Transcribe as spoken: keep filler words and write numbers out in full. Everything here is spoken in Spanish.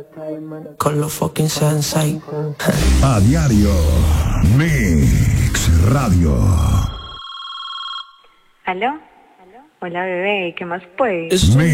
Con los fucking sensei. A diario, Mix Radio. ¿Aló? Hola, bebé, ¿qué más pues? Estoy